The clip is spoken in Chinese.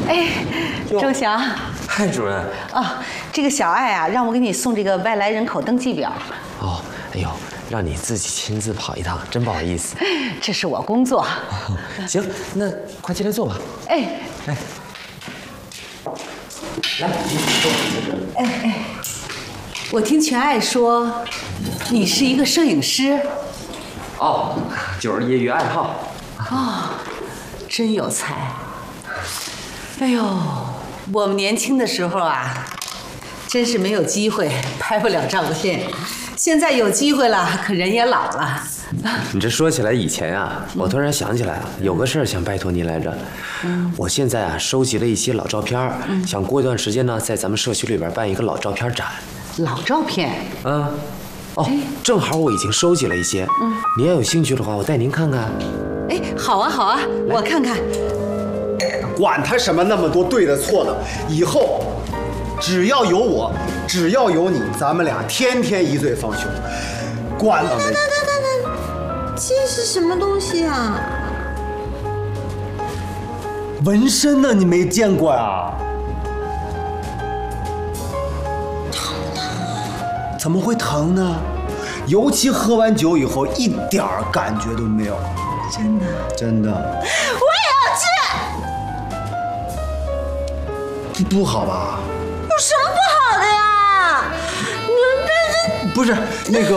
哎，周翔。 嗨，主任。 啊，这个小艾啊，让我给你送这个外来人口登记表。 哦，哎呦，让你自己亲自跑一趟，真不好意思。 这是我工作。 行，那快进来坐吧。 哎， 来，你坐。 哎，我听全爱说，你是一个摄影师。 哦，就是业余爱好。 哦，真有才。哎呦，我们年轻的时候啊，真是没有机会拍不了照片。现在有机会了，可人也老了。 你这说起来以前啊，我突然想起来了，有个事儿想拜托您来着。我现在啊收集了一些老照片，想过一段时间呢，在咱们社区里边办一个老照片展。 老照片？ 哦，正好我已经收集了一些。您要有兴趣的话，我带您看看。 哎，好啊好啊，我看看。 管他什么那么多对的错的，以后只要有我，只要有你，咱们俩天天一醉方休。管了没？ 这是什么东西啊？ 纹身呢？你没见过呀？ 疼的。 怎么会疼呢？尤其喝完酒以后，一点儿感觉都没有。 真的？ 真的。 我也要去。 不好吧？ 有什么不好的呀？ 不是那个。